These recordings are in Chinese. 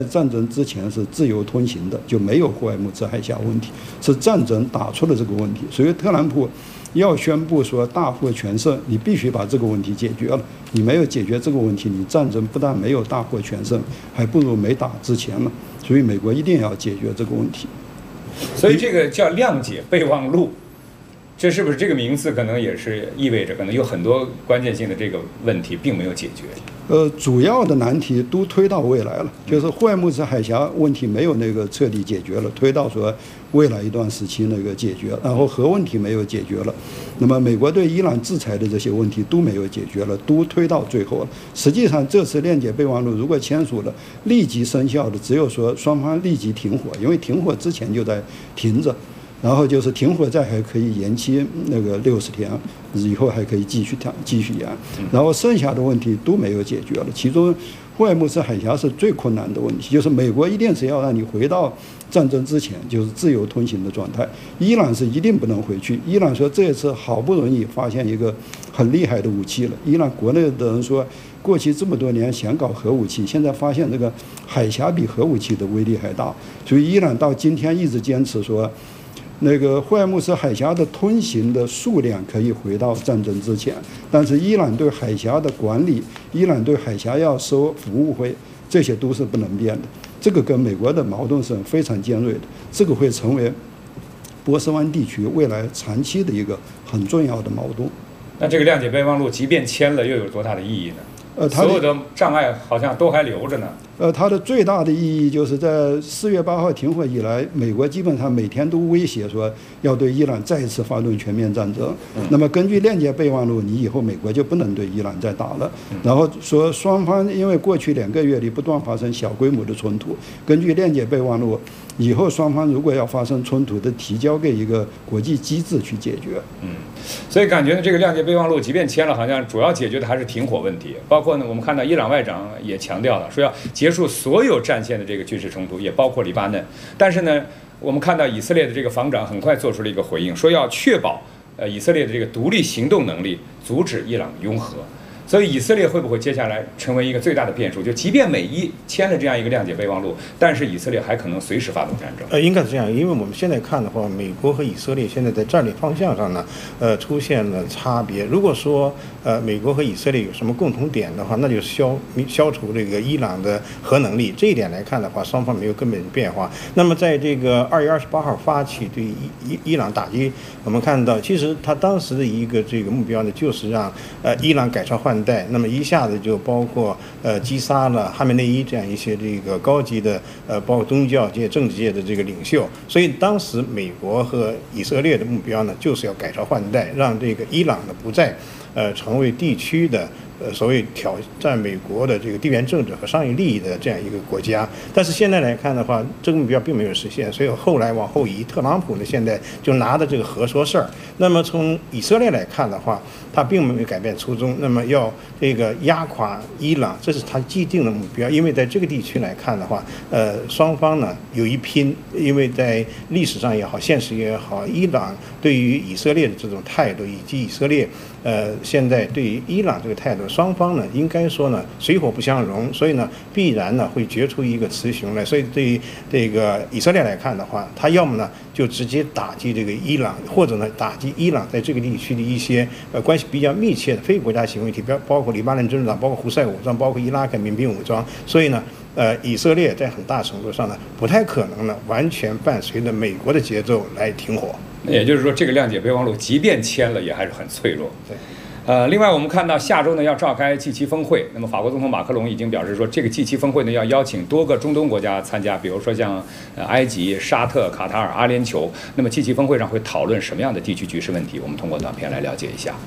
战争之前是自由通行的，就没有霍尔木兹海峡问题，是战争打出了这个问题。所以特朗普要宣布说大获全胜，你必须把这个问题解决了。你没有解决这个问题，你战争不但没有大获全胜，还不如没打之前了。所以美国一定要解决这个问题。 所以这个叫谅解备忘录，这是不是这个名字可能也是意味着可能有很多关键性的这个问题并没有解决？ 主要的难题都推到未来了，就是霍尔木兹海峡问题没有那个彻底解决了，推到说未来一段时期那个解决，然后核问题没有解决了，那么美国对伊朗制裁的这些问题都没有解决了，都推到最后了。实际上这次谅解备忘录如果签署了，立即生效的只有说双方立即停火，因为停火之前就在停着。然后就是停火再还可以延期那个60天，以后还可以继续延，然后剩下的问题都没有解决了。其中霍尔木兹海峡是最困难的问题，就是美国一定是要让你回到战争之前，就是自由通行的状态。伊朗是一定不能回去。伊朗说这次好不容易发现一个很厉害的武器了。伊朗国内的人说，过去这么多年想搞核武器，现在发现这个海峡比核武器的威力还大，所以伊朗到今天一直坚持说，那个霍尔木兹海峡的通行的数量可以回到战争之前，但是伊朗对海峡的管理，伊朗对海峡要收服务费，这些都是不能变的。这个跟美国的矛盾是非常尖锐的，这个会成为波斯湾地区未来长期的一个很重要的矛盾。 那这个谅解备忘录即便签了，又有多大的意义呢？所有的障碍好像都还留着呢。 它的最大的意义就是在4月8号停火以来，美国基本上每天都威胁说要对伊朗再一次发动全面战争。那么根据谅解备忘录，你以后美国就不能对伊朗再打了。然后说双方因为过去2个月里不断发生小规模的冲突，根据谅解备忘录，以后双方如果要发生冲突的，提交给一个国际机制去解决。 所以感觉呢，这个谅解备忘录即便签了，好像主要解决的还是停火问题。包括呢，我们看到伊朗外长也强调了，说要结束所有战线的这个军事冲突，也包括黎巴嫩。但是呢，我们看到以色列的这个防长很快做出了一个回应，说要确保以色列的这个独立行动能力，阻止伊朗拥核。所以以色列会不会接下来成为一个最大的变数？就即便美伊签了这样一个谅解备忘录，但是以色列还可能随时发动战争。 应该是这样，因为我们现在看的话，美国和以色列现在在战略方向上呢，出现了差别。如果说美国和以色列有什么共同点的话，那就是消除这个伊朗的核能力。这一点来看的话，双方没有根本变化。那么在这个2月28号发起对伊朗打击，我们看到其实他当时的一个这个目标呢，就是让伊朗改朝换代，那么一下子就包括击杀了哈梅内伊这样一些这个高级的包括宗教界、政治界的这个领袖。所以当时美国和以色列的目标呢，就是要改朝换代，让这个伊朗呢不再成为地区的所谓挑战美国的这个地缘政治和商业利益的这样一个国家。但是现在来看的话，这个目标并没有实现，所以后来往后移，特朗普呢现在就拿着这个核说事儿。那么从以色列来看的话，他并没有改变初衷，那么要这个压垮伊朗，这是他既定的目标。因为在这个地区来看的话，双方呢有一拼，因为在历史上也好，现实也好，伊朗对于以色列的这种态度，以及以色列现在对于伊朗这个态度，双方呢应该说呢水火不相容，所以呢必然呢会决出一个雌雄来。所以对于这个以色列来看的话，他要么呢就直接打击这个伊朗，或者呢打击伊朗在这个地区的一些关系比较密切的非国家行为体，包括黎巴嫩真主党，包括胡塞武装，包括伊拉克民兵武装。所以呢以色列在很大程度上呢不太可能呢完全伴随着美国的节奏来停火。 也就是说，这个谅解备忘录即便签了，也还是很脆弱。 对。 另外我们看到下周呢要召开 G7 峰会，那么法国总统马克龙已经表示说，这个 G7 峰会呢要邀请多个中东国家参加，比如说像埃及、沙特、卡塔尔、阿联酋。那么 G7 峰会上会讨论什么样的地区局势问题？我们通过短片来了解一下。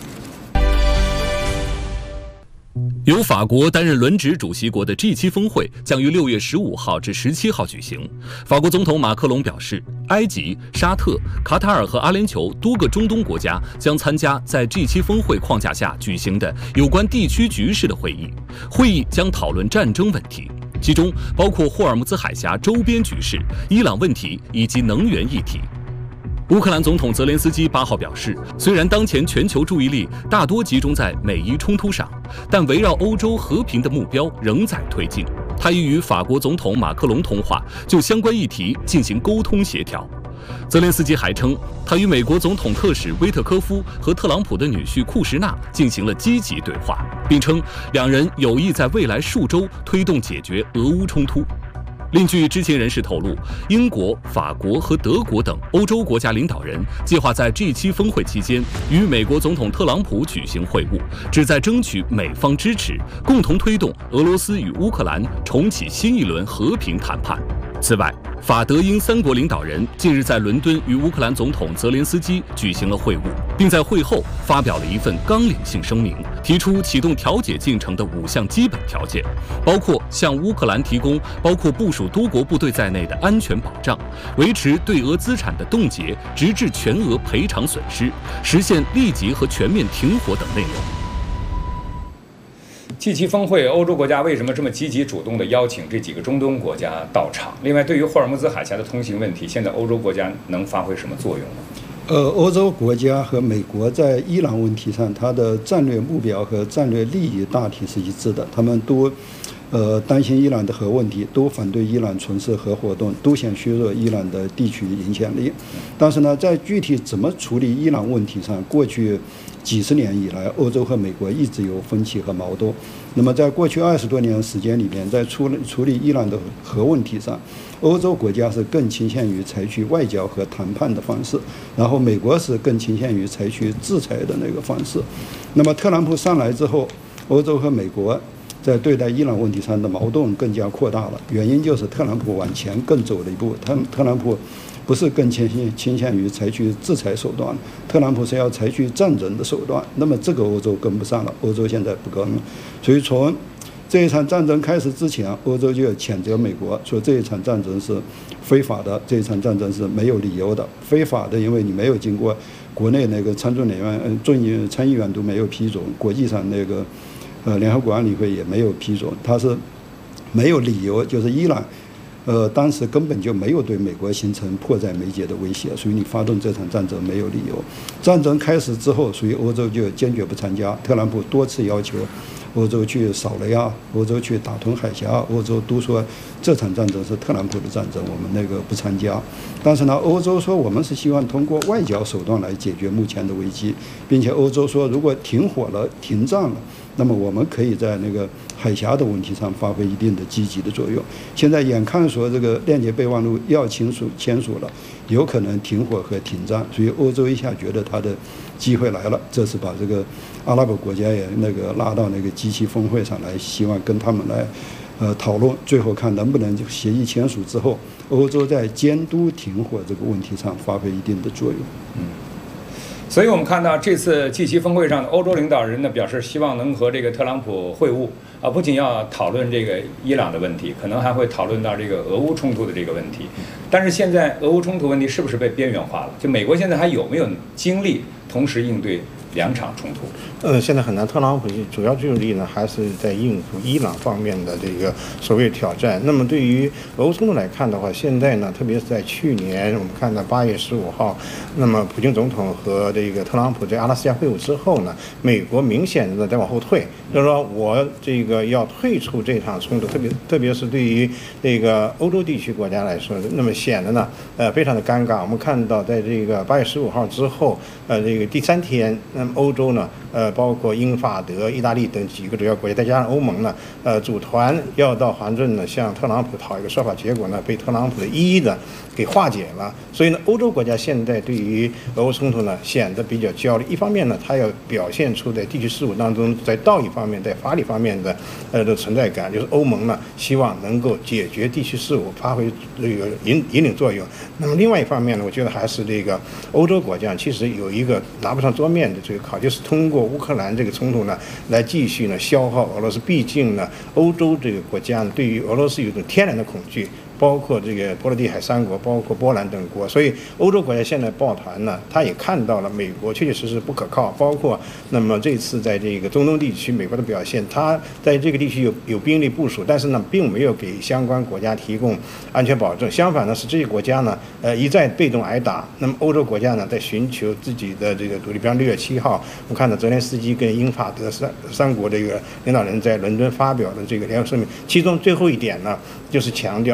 由法国担任轮值主席国的 G7 峰会将于6月15号至17号举行。法国总统马克龙表示，埃及、沙特、卡塔尔和阿联酋多个中东国家将参加在 G7 峰会框架下举行的有关地区局势的会议。会议将讨论战争问题，其中包括霍尔木兹海峡周边局势、伊朗问题以及能源议题。乌克兰总统泽连斯基8号表示，虽然当前全球注意力大多集中在美伊冲突上，但围绕欧洲和平的目标仍在推进。他他已与法国总统马克龙通话，就相关议题进行沟通协调。泽连斯基还称，他与美国总统特使威特科夫和特朗普的女婿库什纳进行了积极对话，并称两人有意在未来数周推动解决俄乌冲突。另据知情人士透露，英国、法国和德国等欧洲国家领导人计划在 G7 峰会期间与美国总统特朗普举行会晤，旨在争取美方支持，共同推动俄罗斯与乌克兰重启新一轮和平谈判。此外，法德英三国领导人近日在伦敦与乌克兰总统泽连斯基举行了会晤，并在会后发表了一份纲领性声明，提出启动调解进程的5项基本条件，包括向乌克兰提供包括部署多国部队在内的安全保障，维持对俄资产的冻结，直至全额赔偿损失，实现立即和全面停火等内容。 G7 峰会，欧洲国家为什么这么积极主动地邀请这几个中东国家到场？另外，对于霍尔木兹海峡的通行问题，现在欧洲国家能发挥什么作用呢？ 欧洲国家和美国在伊朗问题上，它的战略目标和战略利益大体是一致的。他们都担心伊朗的核问题，都反对伊朗从事核活动，都想削弱伊朗的地区影响力。但是呢，在具体怎么处理伊朗问题上，过去几十年以来，欧洲和美国一直有分歧和矛盾。那么，在过去20多年时间里面，在处理伊朗的核问题上，欧洲国家是更倾向于采取外交和谈判的方式，然后美国是更倾向于采取制裁的那个方式。那么，特朗普上来之后，欧洲和美国在对待伊朗问题上的矛盾更加扩大了，原因就是特朗普往前更走了一步。特朗普不是更倾向于采取制裁手段，特朗普是要采取战争的手段。那么这个欧洲跟不上了，欧洲现在不跟了。所以从这一场战争开始之前，欧洲就要谴责美国，说这一场战争是非法的，这一场战争是没有理由的。非法的，因为你没有经过国内那个参议院都没有批准，国际上那个联合国安理会也没有批准，它是没有理由，就是伊朗当时根本就没有对美国形成迫在眉睫的威胁，所以你发动这场战争没有理由。战争开始之后，所以欧洲就坚决不参加。特朗普多次要求欧洲去扫雷啊，欧洲去打通海峡，欧洲都说这场战争是特朗普的战争，我们那个不参加。但是呢，欧洲说我们是希望通过外交手段来解决目前的危机，并且欧洲说如果停火了、停战了，那么我们可以在那个海峡的问题上发挥一定的积极的作用。现在眼看说这个链接备忘录要签署了，有可能停火和停战，所以欧洲一下觉得它的机会来了，这是把这个阿拉伯国家也那个拉到那个G7峰会上来，希望跟他们来讨论，最后看能不能协议签署之后，欧洲在监督停火这个问题上发挥一定的作用。 所以我们看到这次G7峰会上的欧洲领导人呢，表示希望能和这个特朗普会晤啊，不仅要讨论这个伊朗的问题，可能还会讨论到这个俄乌冲突的这个问题。但是现在俄乌冲突问题是不是被边缘化了？就美国现在还有没有精力同时应对2场冲突？ 现在很难。特朗普主要注意力呢，还是在应付伊朗方面的这个所谓挑战。那么对于俄乌冲突来看的话，现在呢，特别是在去年，我们看到8月15号，那么普京总统和这个特朗普在阿拉斯加会晤之后呢，美国明显的在往后退，就是说我这个要退出这场冲突，特别是对于这个欧洲地区国家来说，那么显得呢，非常的尴尬。我们看到在这个8月15号之后，这个第3天，那么欧洲呢，包括英法德、意大利等几个主要国家，再加上欧盟呢，组团要到华盛顿呢，向特朗普讨一个说法，结果呢，被特朗普的一一的给化解了。所以呢，欧洲国家现在对于俄乌冲突呢，显得比较焦虑。一方面呢，它要表现出在地区事务当中，在道义方面、在法理方面的存在感，就是欧盟呢，希望能够解决地区事务，发挥这个引领作用。那么另外一方面呢，我觉得还是这个欧洲国家其实有一个拿不上桌面的这个考，就是通过乌克兰这个冲突呢，来继续呢消耗俄罗斯。毕竟呢，欧洲这个国家呢，对于俄罗斯有一种天然的恐惧。 包括这个波罗的海3国，包括波兰等国。所以欧洲国家现在抱团呢，他也看到了美国确确实实不可靠，包括那么这次在这个中东地区美国的表现，他在这个地区有兵力部署，但是呢并没有给相关国家提供安全保证，相反呢是这些国家呢一再被动挨打。那么欧洲国家呢在寻求自己的这个独立。比方6月7号，我们看到泽连斯基跟英法德三国这个领导人在伦敦发表的这个联合声明，其中最后一点呢就是强调